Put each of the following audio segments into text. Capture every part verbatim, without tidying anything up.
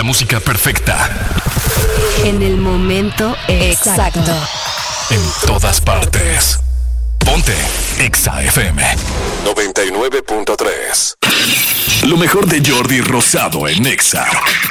la música perfecta. En el momento exacto. exacto. En todas partes. Ponte Exa F M noventa y nueve punto tres. Lo mejor de Jordi Rosado en Exa.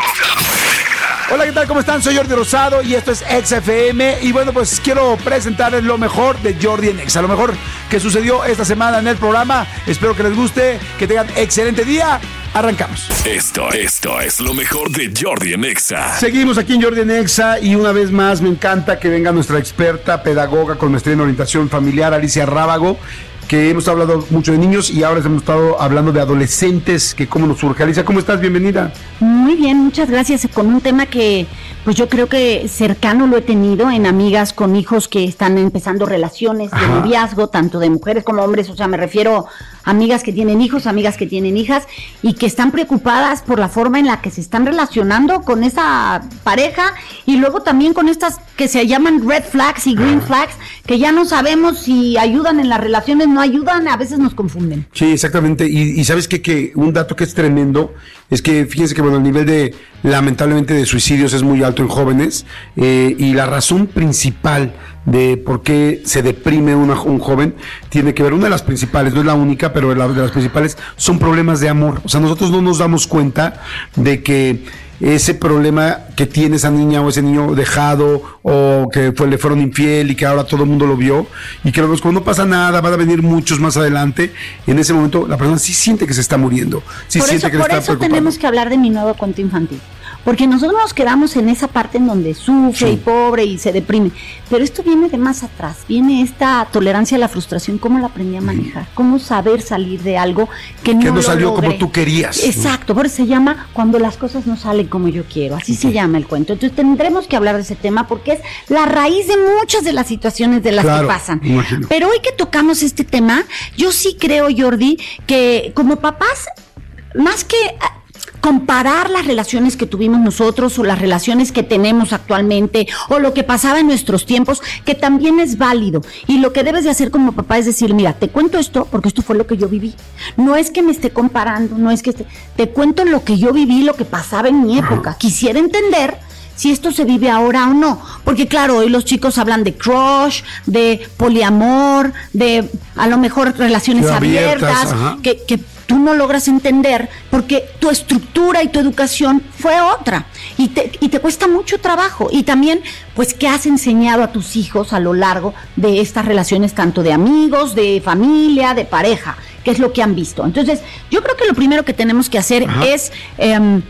Hola, ¿qué tal? ¿Cómo están? Soy Jordi Rosado y esto es Exa F M. Y bueno, pues quiero presentarles lo mejor de Jordi en Exa, lo mejor que sucedió esta semana en el programa. Espero que les guste, que tengan excelente día. Arrancamos. Esto, esto es lo mejor de Jordi en Exa. Seguimos aquí en Jordi en Exa y una vez más me encanta que venga nuestra experta pedagoga con maestría en orientación familiar, Alicia Rábago, que hemos hablado mucho de niños y ahora hemos estado hablando de adolescentes, que cómo nos surge. Alicia, ¿cómo estás? Bienvenida. Muy bien, muchas gracias. Con un tema que pues yo creo que cercano lo he tenido en amigas con hijos que están empezando relaciones de Ajá. noviazgo, tanto de mujeres como hombres, o sea, me refiero a amigas que tienen hijos, amigas que tienen hijas y que están preocupadas por la forma en la que se están relacionando con esa pareja y luego también con estas que se llaman red flags y green flags, que ya no sabemos si ayudan en las relaciones, no ayudan, a veces nos confunden. Sí, exactamente. Y, y sabes qué? Que un dato que es tremendo es que fíjense que bueno, el nivel de lamentablemente de suicidios es muy alto en jóvenes eh, y la razón principal de por qué se deprime una, un joven tiene que ver, una de las principales, no es la única, pero la, de las principales son problemas de amor. O sea, nosotros no nos damos cuenta de que ese problema que tiene esa niña o ese niño dejado o que fue, le fueron infiel y que ahora todo el mundo lo vio y que luego cuando no pasa nada, van a venir muchos más adelante, en ese momento la persona sí siente que se está muriendo, sí por siente eso, que le por está eso preocupando. tenemos que hablar de mi nuevo cuento infantil. Porque nosotros nos quedamos en esa parte en donde sufre Sí. y pobre y se deprime. Pero esto viene de más atrás, viene esta tolerancia a la frustración, cómo la aprendí a manejar, cómo saber salir de algo que no, que no lo salió logré. como tú querías. Exacto, por eso se llama Cuando las cosas no salen como yo quiero, así se llama el cuento. Entonces tendremos que hablar de ese tema porque es la raíz de muchas de las situaciones de las Claro, que pasan. imagino. Pero hoy que tocamos este tema, yo sí creo, Jordi, que como papás, más que comparar las relaciones que tuvimos nosotros o las relaciones que tenemos actualmente o lo que pasaba en nuestros tiempos, que también es válido. Y lo que debes de hacer como papá es decir, mira, te cuento esto porque esto fue lo que yo viví. No es que me esté comparando, no es que esté, te cuento lo que yo viví, lo que pasaba en mi época. Quisiera entender si esto se vive ahora o no, porque claro, hoy los chicos hablan de crush, de poliamor, de a lo mejor relaciones Sí, abiertas, abiertas, que, que tú no logras entender porque tu estructura y tu educación fue otra y te, y te cuesta mucho trabajo. Y también, pues, ¿qué has enseñado a tus hijos a lo largo de estas relaciones, tanto de amigos, de familia, de pareja? ¿Qué es lo que han visto? Entonces, yo creo que lo primero que tenemos que hacer Ajá. es... Eh,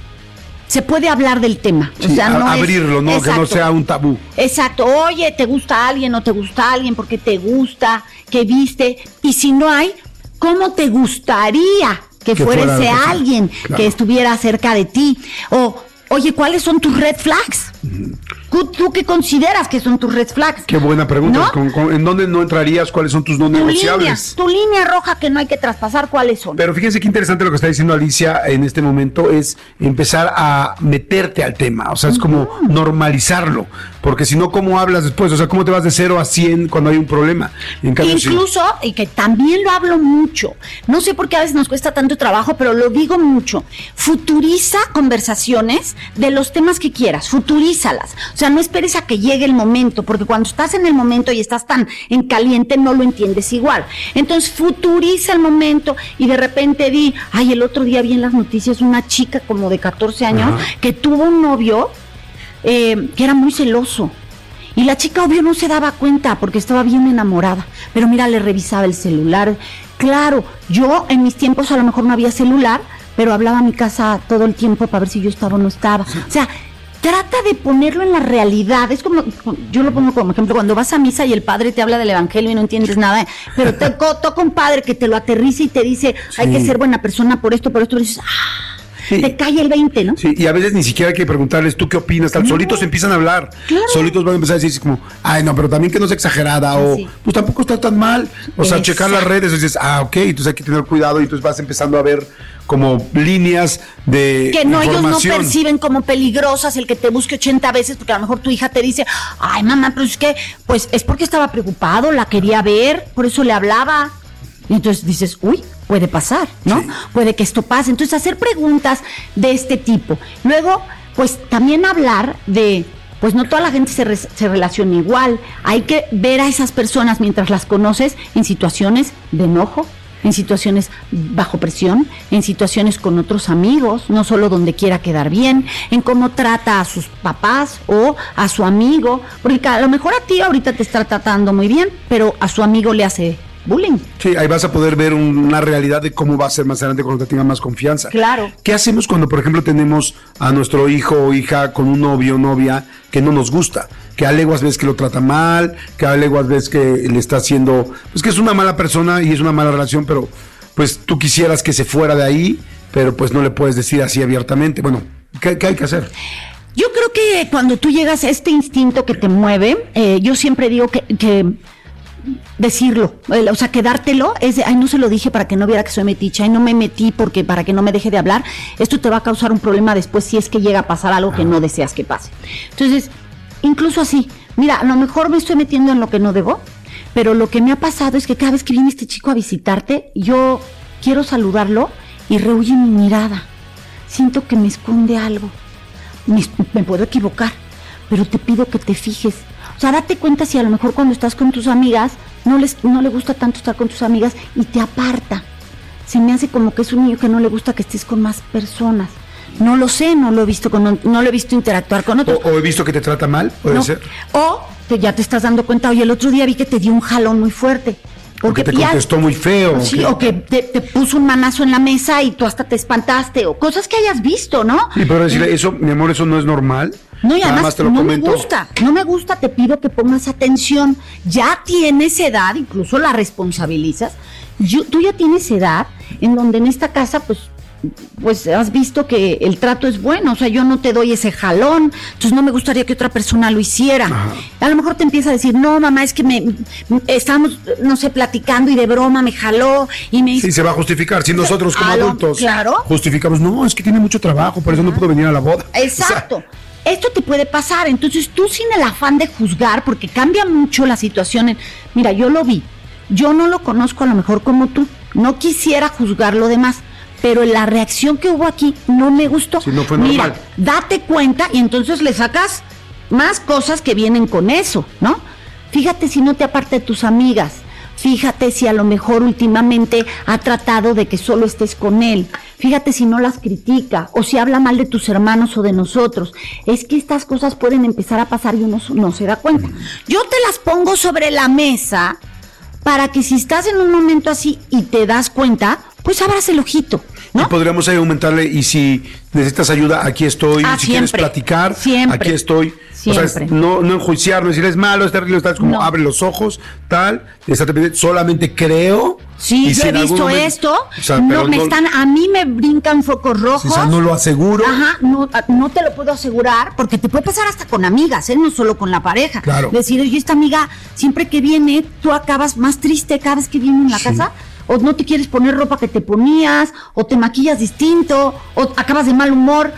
se puede hablar del tema, sí, o sea, no a, abrirlo, es, no exacto, que no sea un tabú. Exacto, oye, ¿te gusta alguien? ¿No te gusta alguien? ¿Por qué te gusta? ¿Qué viste? Y si no hay, ¿cómo te gustaría que, que fuera ese alguien claro. que estuviera cerca de ti? O, oye, ¿cuáles son tus red flags? Uh-huh. ¿Tú qué consideras que son tus red flags? Qué buena pregunta. ¿No? ¿Con, con, ¿En dónde no entrarías? ¿Cuáles son tus no tu negociables? Línea, tu línea roja que no hay que traspasar, ¿cuáles son? Pero fíjense qué interesante lo que está diciendo Alicia en este momento, es empezar a meterte al tema. O sea, es uh-huh. como normalizarlo. Porque si no, ¿cómo hablas después? O sea, ¿cómo te vas de cero a cien cuando hay un problema? En cambio, Incluso, sí. y que también lo hablo mucho, no sé por qué a veces nos cuesta tanto trabajo, pero lo digo mucho, futuriza conversaciones de los temas que quieras, futurízalas. O sea, no esperes a que llegue el momento, porque cuando estás en el momento y estás tan en caliente, no lo entiendes igual. Entonces, futuriza el momento y de repente di, ay, el otro día vi en las noticias una chica como de catorce años Ajá. que tuvo un novio eh, que era muy celoso. Y la chica, obvio, no se daba cuenta porque estaba bien enamorada. Pero mira, le revisaba el celular. Claro, yo en mis tiempos a lo mejor no había celular, pero hablaba a mi casa todo el tiempo para ver si yo estaba o no estaba. Sí. O sea, trata de ponerlo en la realidad. Es como, yo lo pongo como ejemplo, cuando vas a misa y el padre te habla del evangelio y no entiendes nada, pero te toca un padre que te lo aterriza y te dice, sí. hay que ser buena persona por esto, por esto, y dices, ¡ah! Sí. Te cae el veinte, ¿no? Sí, y a veces ni siquiera hay que preguntarles, ¿tú qué opinas? Tal, no. Solitos empiezan a hablar, claro. solitos van a empezar a decir como, ay, no, pero también que no sea exagerada, sí, o sí. pues tampoco está tan mal, o sea, Exacto. checar las redes, y dices, ah, ok, entonces hay que tener cuidado, y entonces vas empezando a ver como líneas de que no, información. Ellos no perciben como peligrosas el que te busque ochenta veces, porque a lo mejor tu hija te dice, ay, mamá, pero es que, pues, es porque estaba preocupado, la quería ver, por eso le hablaba, y entonces dices, uy, puede pasar, ¿no? Sí. Puede que esto pase. Entonces, hacer preguntas de este tipo. Luego, pues también hablar de, pues no toda la gente se, re, se relaciona igual. Hay que ver a esas personas mientras las conoces en situaciones de enojo, en situaciones bajo presión, en situaciones con otros amigos, no solo donde quiera quedar bien, en cómo trata a sus papás o a su amigo, porque a lo mejor a ti ahorita te está tratando muy bien, pero a su amigo le hace bullying. Sí, ahí vas a poder ver un, una realidad de cómo va a ser más adelante cuando te tenga más confianza. Claro. ¿Qué hacemos cuando, por ejemplo, tenemos a nuestro hijo o hija con un novio o novia que no nos gusta? Que a leguas ves que lo trata mal, que a leguas ves que le está haciendo, pues que es una mala persona y es una mala relación, pero pues tú quisieras que se fuera de ahí, pero pues no le puedes decir así abiertamente. Bueno, ¿qué, qué hay que hacer? Yo creo que cuando tú llegas a este instinto que te mueve, eh, yo siempre digo que... que decirlo, o sea, quedártelo es de, ay, no se lo dije para que no viera que soy meticha, ay, no me metí porque para que no me deje de hablar. Esto te va a causar un problema después si es que llega a pasar algo que no deseas que pase. Entonces, incluso así, mira, a lo mejor me estoy metiendo en lo que no debo, pero lo que me ha pasado es que cada vez que viene este chico a visitarte, yo quiero saludarlo y rehuye mi mirada. Siento que me esconde algo. Me, me puedo equivocar, pero te pido que te fijes. O sea, date cuenta si a lo mejor cuando estás con tus amigas no les no le gusta tanto estar con tus amigas y te aparta. Se me hace como que es un niño que no le gusta que estés con más personas. No lo sé, no lo he visto con, no lo he visto interactuar con otros. O, o he visto que te trata mal, puede no. ser. O que ya te estás dando cuenta, oye, el otro día vi que te dio un jalón muy fuerte. Porque te contestó ya, muy feo. Sí, o que, o que te, te puso un manazo en la mesa y tú hasta te espantaste, o cosas que hayas visto, ¿no? Sí, pero decirle, eso, mi amor, eso no es normal. No, y además te lo no comento. me gusta, no me gusta, te pido que pongas atención. Ya tienes edad, incluso la responsabilizas. Yo, tú ya tienes edad en donde en esta casa, pues, pues has visto que el trato es bueno, o sea, yo no te doy ese jalón, entonces no me gustaría que otra persona lo hiciera. Ajá. A lo mejor te empieza a decir, no, mamá, es que me, me estábamos, no sé, platicando y de broma me jaló y me Sí, se va a justificar, si nosotros como lo, adultos claro. justificamos, no, es que tiene mucho trabajo, por eso Ajá. no pudo venir a la boda. Exacto. O sea, esto te puede pasar, entonces tú sin el afán de juzgar, porque cambia mucho la situación. En, mira, yo lo vi, yo no lo conozco a lo mejor como tú, no quisiera juzgar lo demás, pero la reacción que hubo aquí no me gustó. Sí, no fue normal. Mira, date cuenta y entonces le sacas más cosas que vienen con eso, ¿no? Fíjate si no te aparta de tus amigas, fíjate si a lo mejor últimamente ha tratado de que solo estés con él, fíjate si no las critica o si habla mal de tus hermanos o de nosotros. Es que estas cosas pueden empezar a pasar y uno no se da cuenta. Yo te las pongo sobre la mesa para que si estás en un momento así y te das cuenta, pues abras el ojito, ¿no? Y podríamos ahí aumentarle, y si necesitas ayuda, aquí estoy, ah, si siempre, quieres platicar, siempre, aquí estoy. Siempre. O sea, no, no enjuiciar, no decir es malo, es terrible, tal, como no. abre los ojos, tal, estate pendiente, solamente creo. Sí, yo si he visto momento, esto, o sea, no me no, están, a mí me brincan focos rojos. O sea, no lo aseguro. Ajá, no, no te lo puedo asegurar, porque te puede pasar hasta con amigas, ¿eh? No solo con la pareja. Claro. Decir, oye, esta amiga, siempre que viene, tú acabas más triste cada vez que viene en la sí. casa. O no te quieres poner ropa que te ponías, o te maquillas distinto, o acabas de mal humor.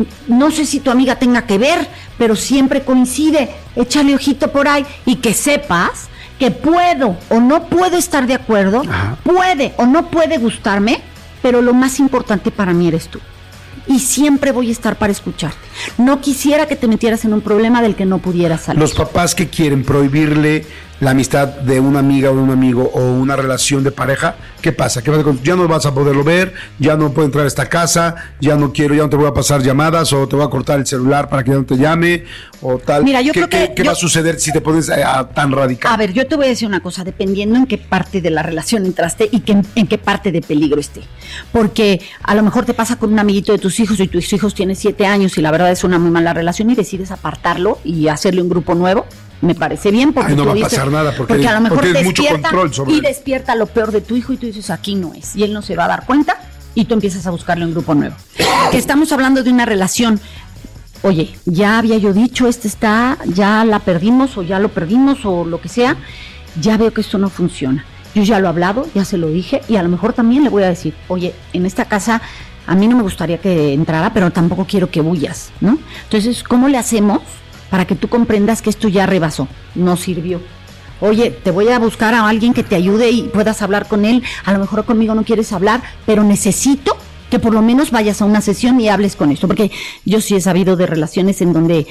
No sé si tu amiga tenga que ver, pero siempre coincide. Échale ojito por ahí y que sepas que puedo o no puedo estar de acuerdo, Ajá. puede o no puede gustarme, pero lo más importante para mí eres tú. Y siempre voy a estar para escucharte. No quisiera que te metieras en un problema del que no pudieras salir. Los papás que quieren prohibirle la amistad de una amiga o de un amigo o una relación de pareja, ¿qué pasa? ¿Qué pasa? Ya no vas a poderlo ver, ya no puedo entrar a esta casa, ya no quiero, ya no te voy a pasar llamadas, o te voy a cortar el celular para que ya no te llame, o tal. Mira, yo ¿Qué, creo qué, que ¿qué yo, va a suceder si te pones a, a tan radical? A ver, yo te voy a decir una cosa, dependiendo en qué parte de la relación entraste y que, en qué parte de peligro esté. Porque a lo mejor te pasa con un amiguito de tus hijos y tus hijos tienen siete años y la verdad es una muy mala relación y decides apartarlo y hacerle un grupo nuevo. Me parece bien porque Ay, no tú va dices, a pasar nada porque, porque a lo mejor despierta mucho control sobre y él. despierta lo peor de tu hijo y tú dices aquí no es y él no se va a dar cuenta y tú empiezas a buscarle un grupo nuevo. Que estamos hablando de una relación. Oye, ya había yo dicho, este está, ya la perdimos o ya lo perdimos o lo que sea, ya veo que esto no funciona. Yo ya lo he hablado, ya se lo dije y a lo mejor también le voy a decir, oye, en esta casa a mí no me gustaría que entrara, pero tampoco quiero que huyas, ¿no? Entonces, ¿cómo le hacemos para que tú comprendas que esto ya rebasó, no sirvió? oye, te voy a buscar a alguien que te ayude y puedas hablar con él, a lo mejor conmigo no quieres hablar, pero necesito que por lo menos vayas a una sesión y hables con esto, porque yo sí he sabido de relaciones en donde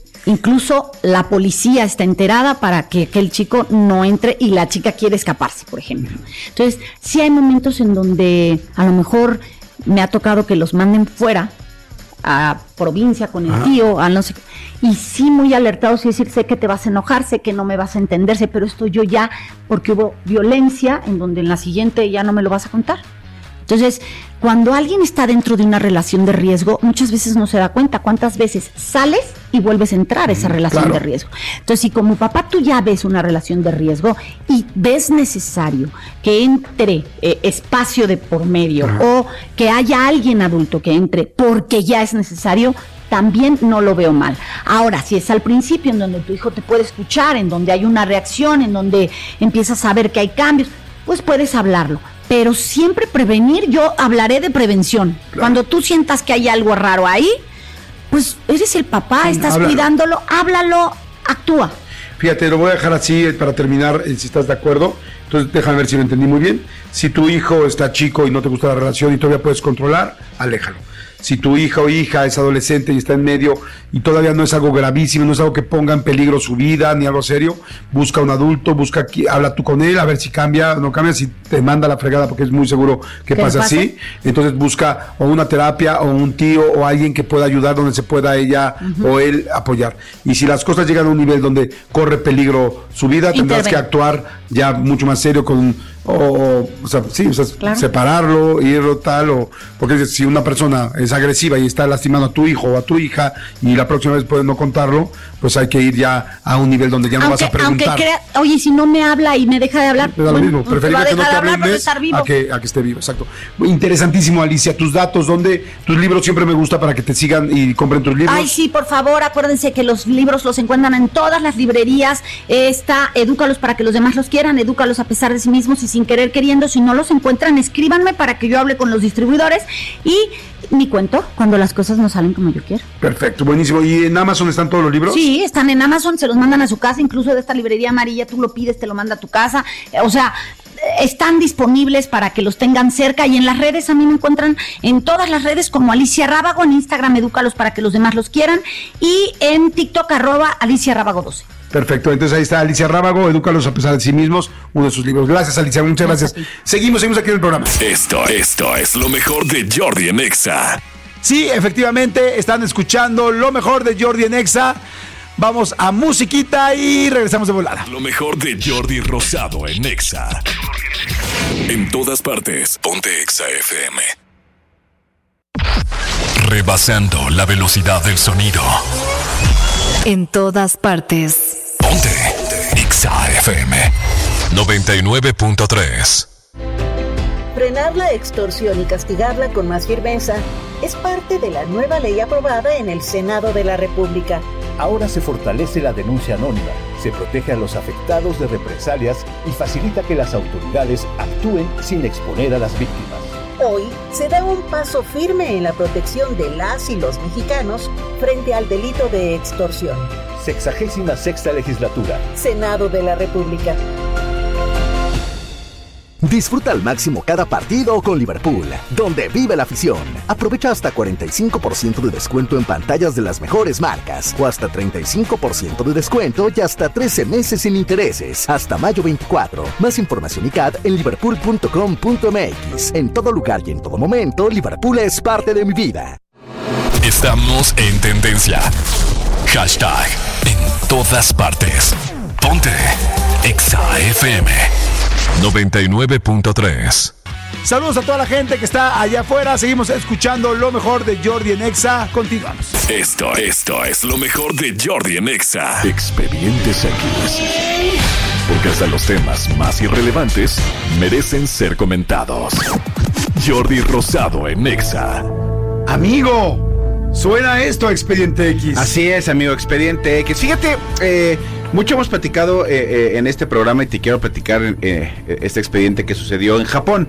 incluso la policía está enterada para que, que el chico no entre y la chica quiere escaparse, por ejemplo. Entonces, sí hay momentos en donde a lo mejor me ha tocado que los manden fuera a provincia con el Ajá. tío, a no sé, y sí muy alertados y decir, sé que te vas a enojar, sé que no me vas a entenderse, pero esto yo ya, porque hubo violencia, en donde en la siguiente ya no me lo vas a contar. Entonces, cuando alguien está dentro de una relación de riesgo, muchas veces no se da cuenta cuántas veces sales y vuelves a entrar a esa relación claro. de riesgo. Entonces, si como papá tú ya ves una relación de riesgo y ves necesario que entre eh, espacio de por medio Ajá. o que haya alguien adulto que entre porque ya es necesario, también no lo veo mal. Ahora, si es al principio en donde tu hijo te puede escuchar, en donde hay una reacción, en donde empiezas a ver que hay cambios, pues puedes hablarlo. Pero siempre prevenir, yo hablaré de prevención. Claro. Cuando tú sientas que hay algo raro ahí, pues eres el papá, sí, estás háblalo. cuidándolo, háblalo, actúa. Fíjate, lo voy a dejar así para terminar, si estás de acuerdo. Entonces, déjame ver si lo entendí muy bien. Si tu hijo está chico y no te gusta la relación y todavía puedes controlar, aléjalo. Si tu hija o hija es adolescente y está en medio y todavía no es algo gravísimo, no es algo que ponga en peligro su vida ni algo serio, busca un adulto, busca aquí, habla tú con él, a ver si cambia, no cambia, si te manda la fregada, porque es muy seguro que pase así. Entonces busca o una terapia o un tío o alguien que pueda ayudar donde se pueda ella uh-huh. o él apoyar. Y si las cosas llegan a un nivel donde corre peligro su vida, tendrás Interven. que actuar ya mucho más serio con o, o, o sea, sí, o sea, claro. separarlo, irlo tal, o porque si una persona es agresiva y está lastimando a tu hijo o a tu hija y la próxima vez puede no contarlo, pues hay que ir ya a un nivel donde ya no aunque, vas a preguntar. Aunque crea, oye, si no me habla y me deja de hablar, te da lo mismo, preferible que no te hablen a que, a que esté vivo, exacto. Interesantísimo, Alicia, tus datos, ¿dónde? Tus libros siempre me gusta para que te sigan y compren tus libros. Ay, sí, por favor, acuérdense que los libros los encuentran en todas las librerías, está Edúcalos para que los demás los quieran, Edúcalos a pesar de sí mismos y sin querer queriendo, si no los encuentran, escríbanme para que yo hable con los distribuidores y mi cuento cuando las cosas no salen como yo quiero. Perfecto, buenísimo. ¿Y en Amazon están todos los libros? Sí, están en Amazon, se los mandan a su casa, incluso de esta librería amarilla, tú lo pides, te lo manda a tu casa, o sea, están disponibles para que los tengan cerca y en las redes a mí me encuentran en todas las redes como Alicia Rábago, en Instagram Edúcalos para que los demás los quieran y en TikTok arroba Alicia Rábago doce. Perfecto, entonces ahí está Alicia Rábago, Edúcalos a pesar de sí mismos, uno de sus libros. Gracias, Alicia, muchas gracias. gracias. Seguimos, seguimos aquí en el programa. Esto, esto es lo mejor de Jordi en Exa. Sí, efectivamente, están escuchando lo mejor de Jordi en Exa. Vamos a musiquita y regresamos de volada. Lo mejor de Jordi Rosado en Exa. En todas partes, ponte Exa F M. Rebasando la velocidad del sonido. En todas partes. Ponte Exa F M noventa y nueve punto tres. Frenar la extorsión y castigarla con más firmeza es parte de la nueva ley aprobada en el Senado de la República. Ahora se fortalece la denuncia anónima, se protege a los afectados de represalias y facilita que las autoridades actúen sin exponer a las víctimas. Hoy se da un paso firme en la protección de las y los mexicanos frente al delito de extorsión. Sexagésima sexta legislatura. Senado de la República. Disfruta al máximo cada partido con Liverpool, donde vive la afición. Aprovecha hasta cuarenta y cinco por ciento de descuento en pantallas de las mejores marcas, o hasta treinta y cinco por ciento de descuento y hasta trece meses sin intereses, hasta mayo veinticuatro. Más información y C A D en liverpool punto com punto m x. En todo lugar y en todo momento, Liverpool es parte de mi vida. Estamos en tendencia. Hashtag en todas partes. Ponte Exa F M noventa y nueve punto tres. Saludos a toda la gente que está allá afuera. Seguimos escuchando lo mejor de Jordi en Exa. Continuamos. Esto, esto es lo mejor de Jordi en Exa. Expedientes X. Porque hasta los temas más irrelevantes merecen ser comentados. Jordi Rosado en Exa. Amigo, suena esto, Expediente X. Así es, amigo, Expediente X. Fíjate, eh, mucho hemos platicado eh, eh, en este programa y te quiero platicar eh, este expediente que sucedió en Japón.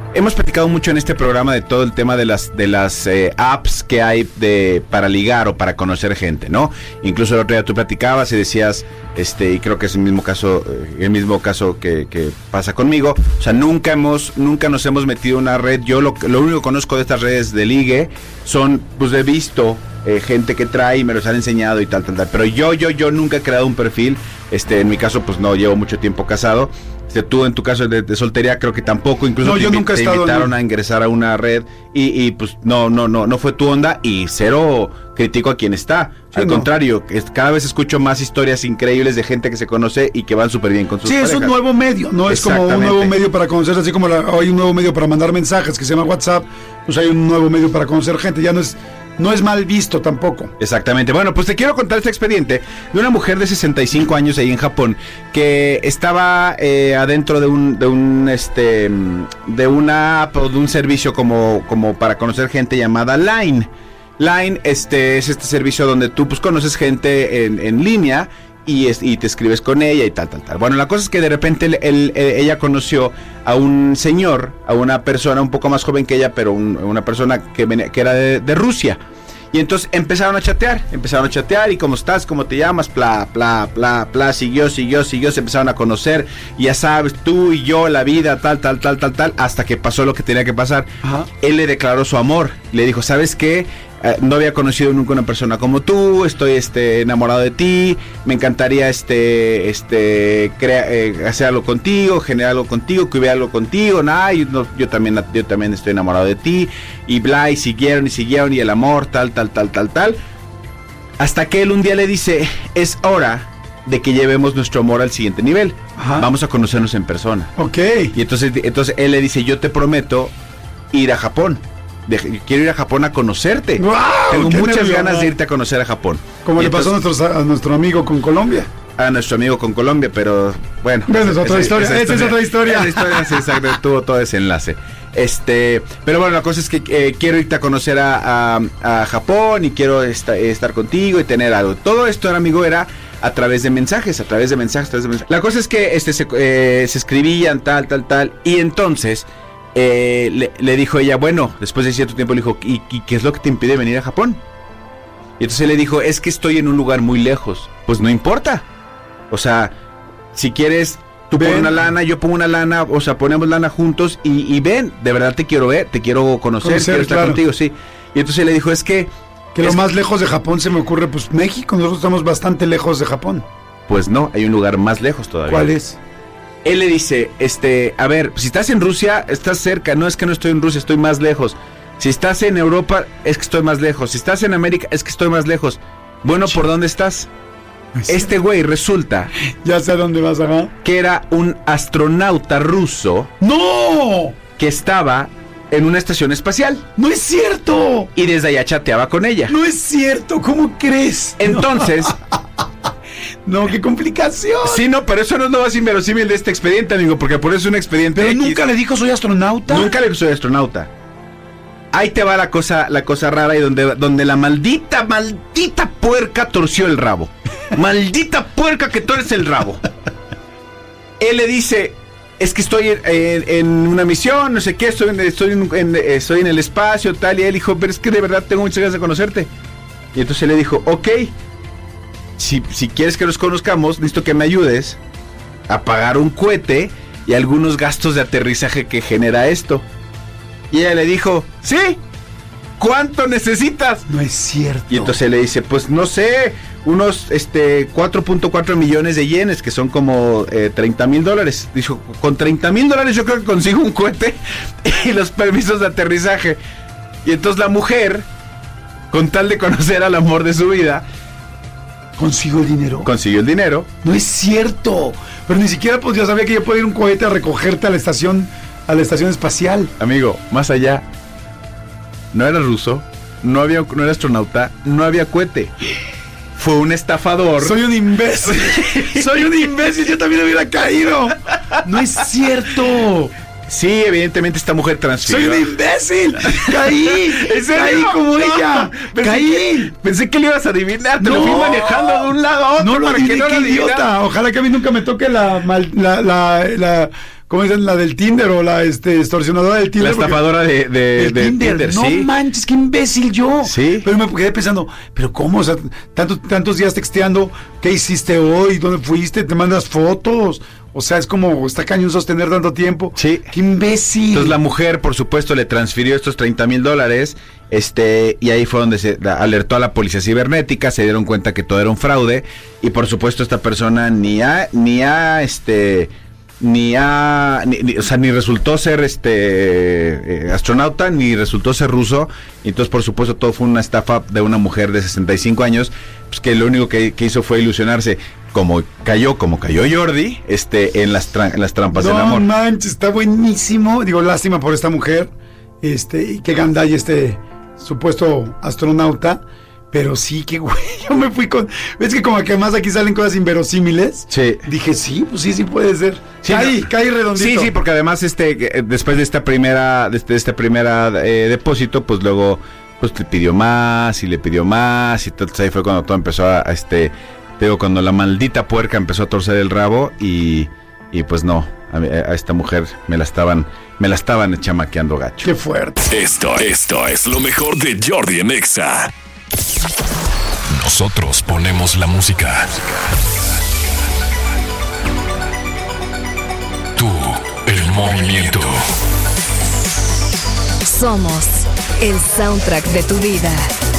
hemos platicado mucho en este programa de todo el tema de las de las eh, apps que hay de para ligar o para conocer gente, ¿no? Incluso el otro día tú platicabas y decías, este, y creo que es el mismo caso, eh, el mismo caso que, que pasa conmigo. O sea, nunca hemos, nunca nos hemos metido en una red. Yo lo, lo único que conozco de estas redes de ligue son, pues he visto eh, gente que trae y me los han enseñado y tal, tal, tal. Pero yo, yo, yo nunca he creado un perfil. Este, en mi caso, pues no, llevo mucho tiempo casado. Este, tú en tu caso de, de soltería creo que tampoco, incluso no, te, yo nunca te he estado invitaron en... a ingresar a una red y, y pues no, no, no, no fue tu onda y cero critico a quien está. Sí, Al no. contrario, es, cada vez escucho más historias increíbles de gente que se conoce y que van súper bien con sus sí, parejas. Sí, es un nuevo medio, no es como un nuevo medio para conocerse, así como la, hay un nuevo medio para mandar mensajes que se llama WhatsApp, pues hay un nuevo medio para conocer gente, ya no es... No es mal visto tampoco. Exactamente. Bueno, pues te quiero contar este expediente de una mujer de sesenta y cinco años ahí en Japón que estaba eh, adentro de un, de un, este, de una app o de un servicio como, como para conocer gente llamada Line. Line, este, es este servicio donde tú, pues, conoces gente en, en línea y, es, y te escribes con ella y tal, tal, tal. Bueno, la cosa es que de repente el, el, el, ella conoció a un señor, a una persona un poco más joven que ella, pero un, una persona que, venía, que era de, de Rusia. Y entonces empezaron a chatear, empezaron a chatear y ¿cómo estás? ¿Cómo te llamas? Bla, bla, bla, bla, siguió, siguió, siguió, se empezaron a conocer, y ya sabes, tú y yo, la vida, tal, tal, tal, tal, tal, hasta que pasó lo que tenía que pasar. Ajá. Él le declaró su amor, le dijo, ¿sabes qué? Eh, no había conocido nunca una persona como tú, estoy este, enamorado de ti, me encantaría este, este, crea, eh, hacer algo contigo, generar algo contigo, que hubiera algo contigo, nada, yo, no, yo, también, yo también estoy enamorado de ti, y bla, y siguieron, y siguieron, y el amor, tal, tal, tal, tal, tal, hasta que él un día le dice, es hora de que llevemos nuestro amor al siguiente nivel. Ajá. Vamos a conocernos en persona. Ok. Y entonces, entonces él le dice, yo te prometo ir a Japón. De, quiero ir a Japón a conocerte. Wow, tengo muchas nervio, ganas ¿no? de irte a conocer a Japón. Como y le entonces, pasó a, nuestros, a nuestro amigo con Colombia. A nuestro amigo con Colombia, pero bueno. Bueno, es otra esa, historia. Esa, esa es otra historia. Esa historia sí, exacto, tuvo todo ese enlace. Este, pero bueno, la cosa es que eh, quiero irte a conocer a, a, a Japón y quiero esta, estar contigo y tener algo. Todo esto, amigo, era a través de mensajes, a través de mensajes, a través de mensajes. La cosa es que este se, eh, se escribían tal, tal, tal, y entonces Eh, le, le dijo ella, bueno, después de cierto tiempo le dijo, ¿y, ¿y qué es lo que te impide venir a Japón? Y entonces le dijo, es que estoy en un lugar muy lejos. Pues no importa. O sea, si quieres, tú pones una lana, yo pongo una lana, o sea, ponemos lana juntos y, y ven, de verdad te quiero ver, te quiero conocer, conocer quiero estar claro. contigo, sí. Y entonces le dijo, es que... Que lo más lejos de Japón se me ocurre, pues México, nosotros estamos bastante lejos de Japón. Pues no, hay un lugar más lejos todavía. ¿Cuál es? Él le dice, este, a ver, si estás en Rusia, estás cerca, no es que no estoy en Rusia, estoy más lejos. Si estás en Europa, es que estoy más lejos. Si estás en América, es que estoy más lejos. Bueno, ¿por dónde estás? Sí. Este güey resulta... Ya sé a dónde vas, acá. Que era un astronauta ruso. ¡No! Que estaba en una estación espacial. ¡No es cierto! Y desde allá chateaba con ella. ¡No es cierto! ¿Cómo crees? Entonces... No, qué complicación. Sí, no, pero eso no es lo más inverosímil de este expediente, amigo, porque por eso es un expediente. Pero X. Nunca le dijo soy astronauta. Nunca le dijo soy astronauta. Ahí te va la cosa, la cosa rara y donde, donde la maldita, maldita puerca torció el rabo. Maldita puerca que torce el rabo. Él le dice, es que estoy en, en, en una misión, no sé qué, estoy en, estoy, en, en, estoy en el espacio, tal, y él dijo, pero es que de verdad tengo muchas ganas de conocerte. Y entonces él le dijo, ok. Si, si quieres que nos conozcamos, necesito que me ayudes a pagar un cohete y algunos gastos de aterrizaje que genera esto. Y ella le dijo, sí, ¿cuánto necesitas? No es cierto. Y entonces le dice, pues no sé, unos este cuatro punto cuatro millones de yenes, que son como eh, treinta mil dólares. Dijo, con treinta mil dólares yo creo que consigo un cohete y los permisos de aterrizaje. Y entonces la mujer, con tal de conocer al amor de su vida, ¿consiguió el dinero? Consiguió el dinero. No es cierto. Pero ni siquiera pues, ya sabía que yo podía ir un cohete a recogerte a la estación, a la estación espacial. Amigo, más allá, no era ruso, no había, no era astronauta, no había cohete. Fue un estafador. Soy un imbécil. Soy un imbécil, yo también hubiera caído. No es cierto. Sí, evidentemente esta mujer transfirió. ¡Soy un imbécil! ¡Caí! ¡Caí como no, ella! Pensé ¡Caí! Que, pensé que le ibas a adivinar. Te no, lo fui manejando de un lado a otro. No lo para que no lo idiota. Ojalá que a mí nunca me toque la, la, la, la ¿cómo dicen? La del Tinder o la este, extorsionadora del Tinder. La estafadora de, de, de Tinder. Tinder, no sí. manches, qué imbécil yo. Sí. Pero me quedé pensando, ¿pero cómo? O sea, tantos, tantos días texteando, ¿qué hiciste hoy? ¿Dónde fuiste? ¿Te mandas fotos? O sea, es como, está cañón sostener tanto tiempo. Sí. ¡Qué imbécil! Entonces la mujer, por supuesto, le transfirió estos treinta mil dólares, este, y ahí fue donde se alertó a la policía cibernética, se dieron cuenta que todo era un fraude, y por supuesto esta persona ni ha, ni ha, este... ni a ni, ni, o sea ni resultó ser este eh, astronauta ni resultó ser ruso, y entonces por supuesto todo fue una estafa de una mujer de sesenta y cinco años, pues que lo único que, que hizo fue ilusionarse, como cayó como cayó Jordi este en las tra- en las trampas no del amor. No manches, está buenísimo. Digo, lástima por esta mujer, este, y que gandalla este supuesto astronauta. Pero sí, que güey, yo me fui con... ¿Ves que como que además aquí salen cosas inverosímiles? Sí. Dije, sí, pues sí, sí puede ser. Sí, caí, no. caí redondito. Sí, sí, porque además este después de esta primera de este, de este primera eh, depósito, pues luego pues le pidió más y le pidió más, y entonces ahí fue cuando todo empezó a, a este, te digo, cuando la maldita puerca empezó a torcer el rabo, y y pues no, a, a esta mujer me la estaban me la estaban chamaqueando gacho. Qué fuerte. Esto, esto es lo mejor de Jordi en Exa. Nosotros ponemos la música. Tú, el movimiento. Somos el soundtrack de tu vida.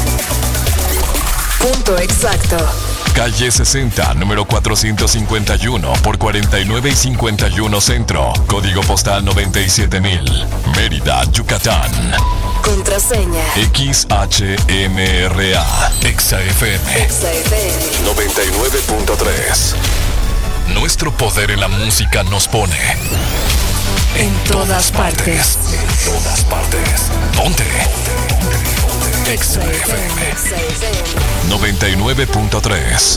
Punto exacto. Calle sesenta, número cuatrocientos cincuenta y uno por cuarenta y nueve y cincuenta y uno Centro. Código postal noventa y siete mil. Mérida, Yucatán. Contraseña X H M R A. Exa F M. Exa F M noventa y nueve punto tres. Nuestro poder en la música nos pone en todas partes. En todas partes. Ponte. Exa F M noventa y nueve punto tres.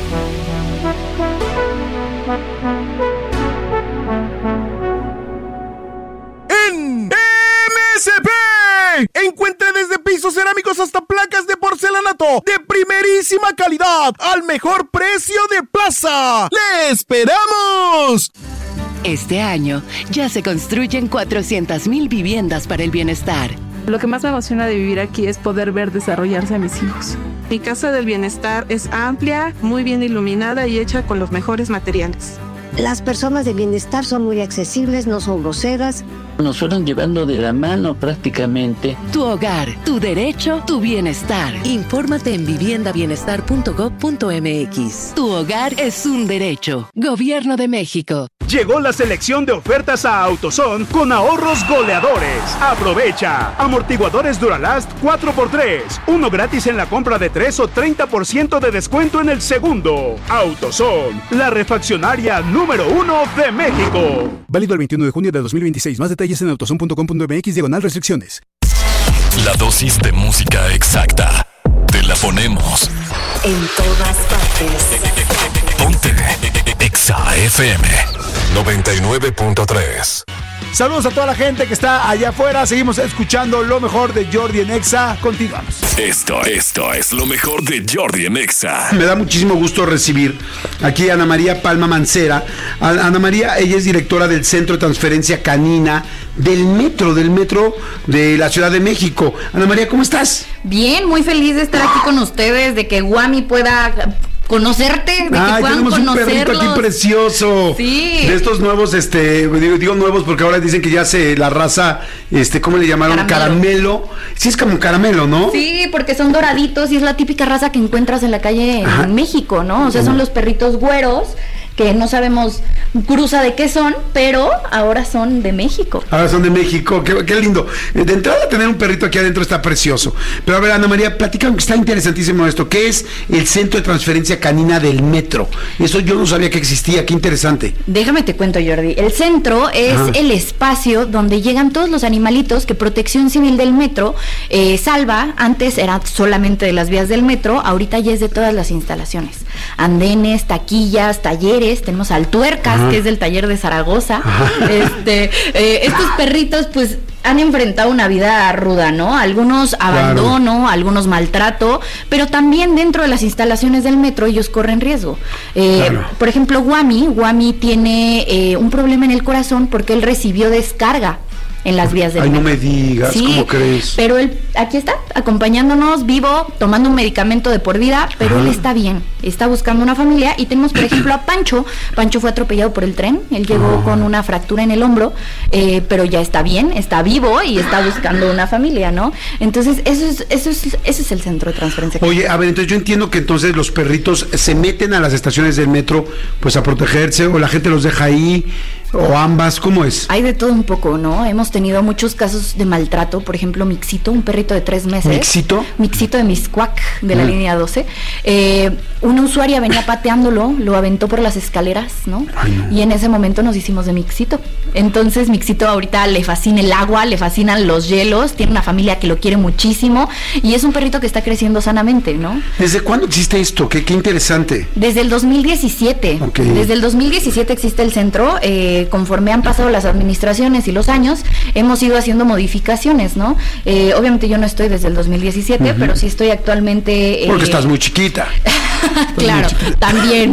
En M S P encuentre desde pisos cerámicos hasta placas de porcelanato de primerísima calidad al mejor precio de plaza. ¡Le esperamos! Este año ya se construyen cuatrocientas mil viviendas para el bienestar. Lo que más me emociona de vivir aquí es poder ver desarrollarse a mis hijos. Mi casa del bienestar es amplia, muy bien iluminada y hecha con los mejores materiales. Las personas de bienestar son muy accesibles, no son groseras. Nos fueron llevando de la mano prácticamente. Tu hogar, tu derecho, tu bienestar. Infórmate en vivienda bienestar punto gob punto m x. Tu hogar es un derecho. Gobierno de México. Llegó la selección de ofertas a AutoZone con ahorros goleadores. Aprovecha. Amortiguadores Duralast cuatro por tres. Uno gratis en la compra de tres o treinta por ciento de descuento en el segundo. AutoZone, la refaccionaria número uno de México. Válido el veintiuno de junio de dos mil veintiséis. Más detalles en autozone punto com punto m x diagonal restricciones. La dosis de música exacta. Te la ponemos en todas partes. Ponte Exa F M noventa y nueve punto tres. Saludos a toda la gente que está allá afuera. Seguimos escuchando lo mejor de Jordi en Exa. Continuamos. Esto, esto es lo mejor de Jordi en Exa. Me da muchísimo gusto recibir aquí a Ana María Palma Mancera. Ana María, ella es directora del Centro de Transferencia Canina del Metro, del Metro de la Ciudad de México. Ana María, ¿cómo estás? Bien, muy feliz de estar aquí con ustedes, de que Guami pueda conocerte, de que Ay, puedan tenemos un perrito aquí precioso. Sí. De estos nuevos, este, digo, digo nuevos porque ahora dicen que ya se, la raza, este, ¿cómo le llamaron? Caramelo. caramelo. Sí, es como caramelo, ¿no? Sí, porque son doraditos y es la típica raza que encuentras en la calle Ajá. en México, ¿no? O sea, son los perritos güeros que no sabemos cruza de qué son, pero ahora son de México. Ahora son de México, qué, qué lindo. De entrada, tener un perrito aquí adentro está precioso. Pero a ver, Ana María, platícame, que está interesantísimo esto. ¿Qué es el Centro de Transferencia Canina del Metro? Eso yo no sabía que existía, qué interesante. Déjame te cuento, Jordi. El centro es Ajá. el espacio donde llegan todos los animalitos que Protección Civil del Metro eh, salva. Antes era solamente de las vías del metro, ahorita ya es de todas las instalaciones. Andenes, taquillas, talleres. Tenemos al Tuercas, Ajá. que es del taller de Zaragoza. Este, eh, estos perritos, pues, han enfrentado una vida ruda, ¿no? Algunos abandono, claro. algunos maltrato, pero también dentro de las instalaciones del metro ellos corren riesgo. Eh, claro. Por ejemplo, Guami, Guami tiene eh, un problema en el corazón porque él recibió descarga en las vías del Ay, metro. no me digas, sí, ¿cómo crees? Pero él aquí está, acompañándonos, vivo, tomando un medicamento de por vida, pero Ajá. él está bien, está buscando una familia. Y tenemos, por ejemplo, a Pancho. Pancho fue atropellado por el tren, él llegó oh. con una fractura en el hombro, eh, pero ya está bien, está vivo y está buscando una familia, ¿no? Entonces, eso es, eso es, ese es el centro de transferencia. Oye, a ver, entonces yo entiendo que entonces los perritos se meten a las estaciones del metro, pues a protegerse, o la gente los deja ahí, o ambas, ¿cómo es? Hay de todo un poco, ¿no? Hemos tenido muchos casos de maltrato, por ejemplo, Mixito, un perrito de tres meses. ¿Mixito? Mixito de Miscuac, de la mm. línea doce. Eh, una usuaria venía pateándolo, lo aventó por las escaleras, ¿no? Ay, no. Y en ese momento nos hicimos de Mixito. Entonces, Mixito ahorita le fascina el agua, le fascinan los hielos, tiene una familia que lo quiere muchísimo, y es un perrito que está creciendo sanamente, ¿no? ¿Desde cuándo existe esto? Qué, qué interesante. Desde el dos mil diecisiete. Okay. Desde el dos mil diecisiete existe el centro. Eh, conforme han pasado las administraciones y los años, hemos ido haciendo modificaciones, ¿no? Eh, obviamente yo no estoy desde el dos mil diecisiete, uh-huh. pero sí estoy actualmente... Eh, Porque estás muy chiquita. Claro, muy chiquita. También.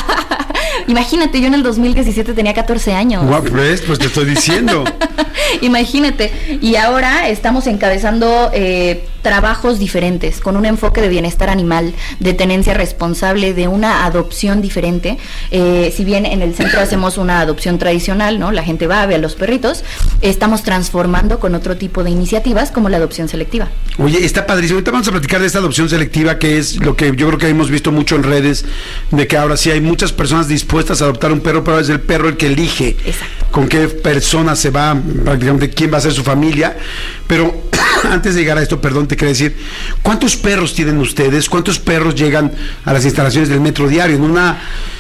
Imagínate, yo en el dos mil diecisiete tenía catorce años. Wow, pues, pues te estoy diciendo. Imagínate. Y ahora estamos encabezando eh, trabajos diferentes, con un enfoque de bienestar animal, de tenencia responsable, de una adopción diferente. Eh, si bien en el centro hacemos una adopción tradicional, ¿no? La gente va, ve a los perritos, estamos transformando con otro tipo de iniciativas como la adopción selectiva. Oye, está padrísimo. Ahorita vamos a platicar de esta adopción selectiva, que es lo que yo creo que hemos visto mucho en redes, de que ahora sí hay muchas personas dispuestas a adoptar un perro, pero es el perro el que elige Exacto. con qué persona se va, prácticamente quién va a ser su familia. Pero antes de llegar a esto, perdón, te quería decir, ¿cuántos perros tienen ustedes? ¿Cuántos perros llegan a las instalaciones del metro diario? En una...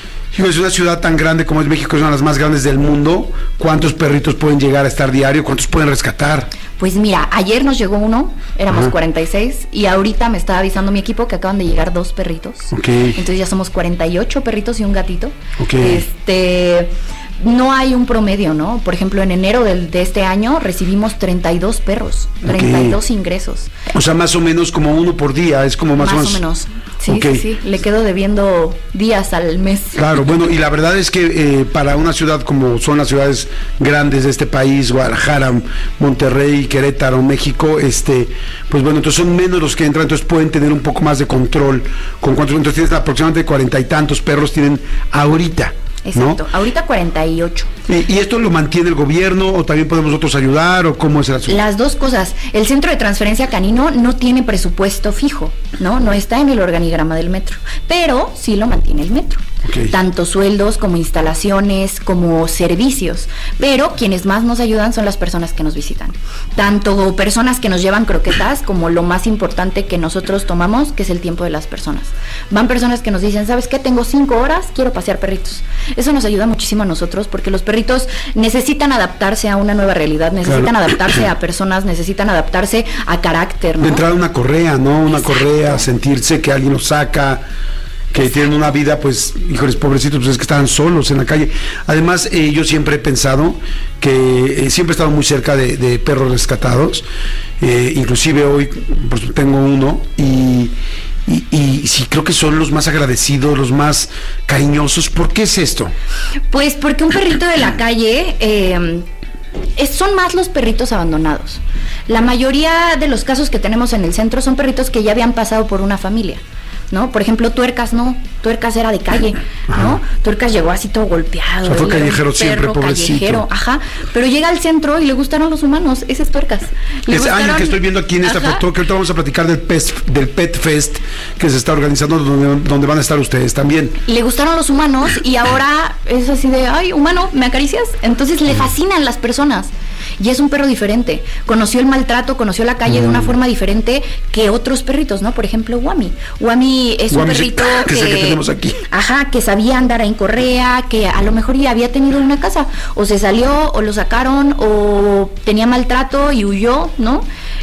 Es una ciudad tan grande como es México, es una de las más grandes del mundo. ¿Cuántos perritos pueden llegar a estar diario? ¿Cuántos pueden rescatar? Pues mira, ayer nos llegó uno, éramos Ajá. cuarenta y seis, y ahorita me estaba avisando mi equipo que acaban de llegar dos perritos. Okay. Entonces ya somos cuarenta y ocho perritos y un gatito. Okay. Este... No hay un promedio, ¿no? Por ejemplo, en enero del, de este año recibimos treinta y dos perros, okay. treinta y dos ingresos. O sea, más o menos como uno por día, es como más, más o menos. Más o menos, sí, okay. sí, sí, le quedo debiendo días al mes. Claro, bueno, y la verdad es que eh, para una ciudad como son las ciudades grandes de este país, Guadalajara, Monterrey, Querétaro, México, este, pues bueno, entonces son menos los que entran, entonces pueden tener un poco más de control. Con cuántos, entonces tienes aproximadamente cuarenta y tantos perros tienen ahorita. Exacto, ¿no? Ahorita cuarenta y ocho. ¿Y, ¿Y esto lo mantiene el gobierno o también podemos nosotros ayudar o cómo es el asunto? Las dos cosas. El Centro de Transferencia Canino no tiene presupuesto fijo, ¿no? No está en el organigrama del metro, pero sí lo mantiene el metro. Okay. Tanto sueldos como instalaciones, como servicios. Pero quienes más nos ayudan son las personas que nos visitan. Tanto personas que nos llevan croquetas como lo más importante que nosotros tomamos, que es el tiempo de las personas. Van personas que nos dicen, ¿sabes qué? Tengo cinco horas, quiero pasear perritos. Eso nos ayuda muchísimo a nosotros porque los perritos necesitan adaptarse a una nueva realidad, necesitan claro. adaptarse a personas, necesitan adaptarse a carácter, ¿no? De entrada una correa, ¿no? Una Exacto. correa, sentirse que alguien los saca, que Exacto. tienen una vida, pues, híjoles, pobrecitos, pues es que estaban solos en la calle. Además, eh, yo siempre he pensado que eh, siempre he estado muy cerca de, de perros rescatados, eh, inclusive hoy pues, tengo uno y... Y, y sí, creo que son los más agradecidos, los más cariñosos. ¿Por qué es esto? Pues porque un perrito de la calle eh, es, son más los perritos abandonados. La mayoría de los casos que tenemos en el centro son perritos que ya habían pasado por una familia, ¿no? Por ejemplo, Tuercas no, Tuercas era de calle, ¿no? Ajá. Tuercas llegó así todo golpeado. O sea, fue callejero siempre, pobrecito. Callejero, ajá, pero llega al centro y le gustaron los humanos, ese es Tuercas. Le es gustaron... año que estoy viendo aquí en esta ajá. foto, que ahorita vamos a platicar del Pet, del Pet Fest que se está organizando, donde, donde van a estar ustedes también. Le gustaron los humanos y ahora es así de, ay, humano, ¿me acaricias? Entonces le fascinan las personas. Y es un perro diferente, conoció el maltrato, conoció la calle mm. de una forma diferente que otros perritos, ¿no? Por ejemplo, Guami. Guami es Guami, un perrito que, que, es el que tenemos aquí. Ajá, que sabía andar en correa, que a lo mejor ya había tenido una casa, o se salió, o lo sacaron, o tenía maltrato y huyó, ¿no?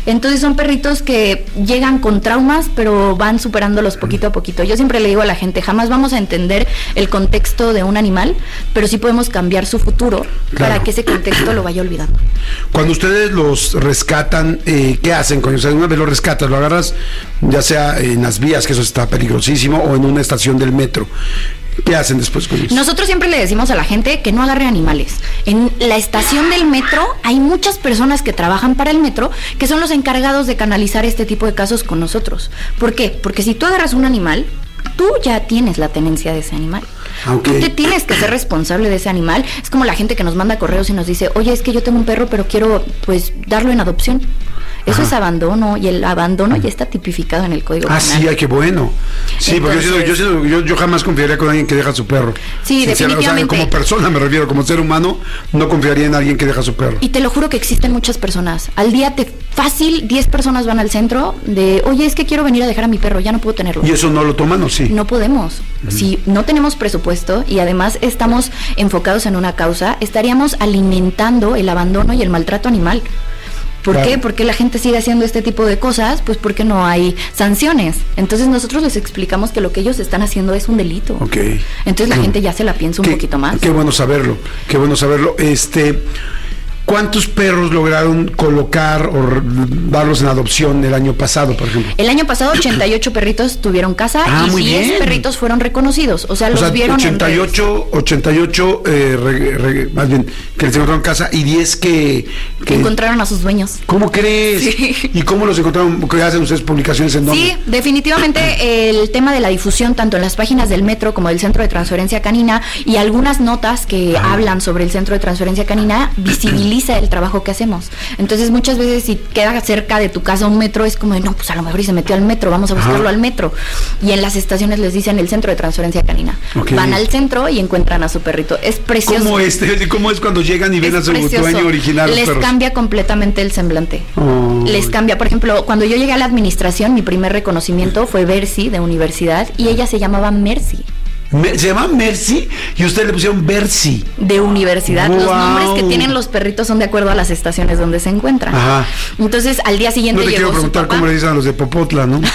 Entonces son perritos que llegan con traumas, pero van superándolos poquito a poquito. Yo siempre le digo a la gente, jamás vamos a entender el contexto de un animal, pero sí podemos cambiar su futuro Claro. para que ese contexto lo vaya olvidando. Cuando ustedes los rescatan, eh, ¿qué hacen con ellos? O sea, una vez los rescatas, lo agarras ya sea en las vías, que eso está peligrosísimo, o en una estación del metro. ¿Qué hacen después con ellos? Nosotros siempre le decimos a la gente que no agarre animales. En la estación del metro hay muchas personas que trabajan para el metro que son los encargados de canalizar este tipo de casos con nosotros. ¿Por qué? Porque si tú agarras un animal, tú ya tienes la tenencia de ese animal. Okay. Tú te tienes que ser responsable de ese animal. Es como la gente que nos manda correos y nos dice, oye, es que yo tengo un perro, pero quiero pues darlo en adopción. Eso Ajá. es abandono, y el abandono ya está tipificado en el Código Ah, Penal. sí, ay, qué bueno. Sí, porque yo, siento- yo, Entonces- siento- yo, yo jamás confiaría con alguien que deja a su perro. Sí, Sinceramente, definitivamente. O sea, como persona me refiero, como ser humano, no confiaría en alguien que deja a su perro. Y te lo juro que existen muchas personas. Al día te fácil, diez personas van al centro de, oye, es que quiero venir a dejar a mi perro, ya no puedo tenerlo. ¿Y eso no lo toman o sí? No podemos. Si no tenemos presupuesto y además estamos enfocados en una causa, estaríamos alimentando el abandono y el maltrato animal. ¿Por Claro. qué? Porque la gente sigue haciendo este tipo de cosas, pues porque no hay sanciones. Entonces nosotros les explicamos que lo que ellos están haciendo es un delito. Ok. Entonces la No. gente ya se la piensa un poquito más. Qué bueno saberlo, qué bueno saberlo. Este, ¿cuántos perros lograron colocar o r- darlos en adopción el año pasado, por ejemplo? El año pasado ochenta y ocho perritos tuvieron casa Ah, y muy diez bien. perritos fueron reconocidos. O sea, O los sea, vieron en ochenta y ocho, ochenta y ocho eh, re- re- más bien, que les encontraron casa y diez que, que que encontraron a sus dueños. ¿Cómo crees? Sí. ¿Y cómo los encontraron? ¿Qué hacen ustedes publicaciones en dónde? Sí, definitivamente el tema de la difusión, tanto en las páginas del metro como del Centro de Transferencia Canina y algunas notas que Ah. hablan sobre el Centro de Transferencia Canina, visibiliza el trabajo que hacemos. Entonces, muchas veces si queda cerca de tu casa un metro, es como, de, no, pues a lo mejor y se metió al metro, vamos a buscarlo Ajá. al metro. Y en las estaciones les dicen el Centro de Transferencia Canina. Ok. Van al centro y encuentran a su perrito. Es precioso. ¿Cómo este? ¿Cómo es cuando llegan y ven Es a su precioso. dueño original? los Les perros? cambia completamente el semblante. Oh. Les cambia, por ejemplo, cuando yo llegué a la administración, mi primer reconocimiento fue Bercy de universidad y ella se llamaba Mercy Me- se llama Mercy y ustedes le pusieron Bercy. de universidad. Los Wow. nombres que tienen los perritos son de acuerdo a las estaciones donde se encuentran. Ajá. Entonces, al día No siguiente te llegó quiero su preguntar papá. cómo le dicen a los de Popotla, ¿no?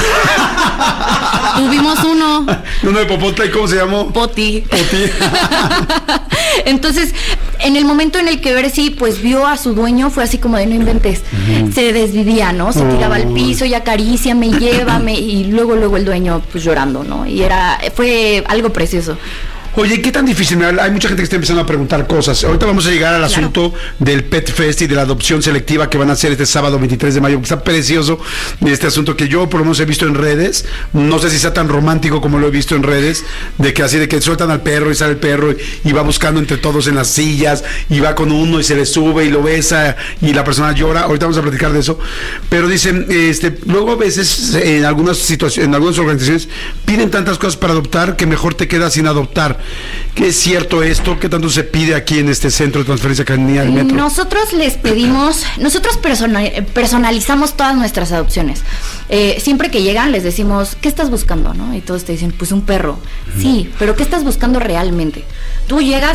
Tuvimos uno. Uno de Popotla, ¿y cómo se llamó? Poti. Poti. Entonces, en el momento en el que Bercy pues vio a su dueño, fue así como de no inventes. Ujú. Se desvivía, ¿no? Se tiraba al Oh. piso y acaríciame, llévame, y luego, luego el dueño pues llorando, ¿no? Y era, fue algo precioso. Oye, ¿qué tan difícil? Mira, hay mucha gente que está empezando a preguntar cosas. Ahorita vamos a llegar al Claro. asunto del Pet Fest y de la adopción selectiva que van a hacer este sábado veintitrés de mayo. Está precioso este asunto que yo por lo menos he visto en redes. No sé si sea tan romántico como lo he visto en redes, de que así de que sueltan al perro y sale el perro y, y va buscando entre todos en las sillas y va con uno y se le sube y lo besa y la persona llora. Ahorita vamos a platicar de eso. Pero dicen, este, luego a veces en algunas situaciones, en algunas organizaciones piden tantas cosas para adoptar que mejor te quedas sin adoptar. ¿Qué es cierto esto? ¿Qué tanto se pide aquí en este centro de transferencia canina del metro? Nosotros les pedimos, nosotros persona- personalizamos todas nuestras adopciones. Eh, siempre que llegan les decimos, ¿qué estás buscando? ¿No? Y todos te dicen, pues un perro. Sí, pero ¿qué estás buscando realmente? Tú llegas